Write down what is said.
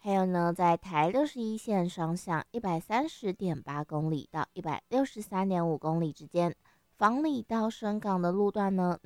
还有呢，在台61线双向130.8公里到163.5公里之间，房里到深港的路段呢，